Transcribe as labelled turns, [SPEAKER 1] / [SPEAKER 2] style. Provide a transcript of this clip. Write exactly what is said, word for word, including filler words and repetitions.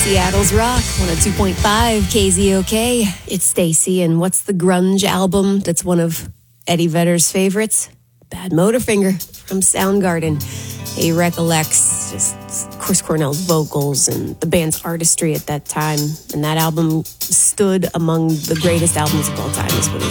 [SPEAKER 1] Seattle's Rock, one oh two point five K Z O K. It's Stacy, and what's the grunge album that's one of Eddie Vedder's favorites? Bad Motorfinger from Soundgarden. He recollects just Chris Cornell's vocals and the band's artistry at that time, and that album stood among the greatest albums of all time, is what he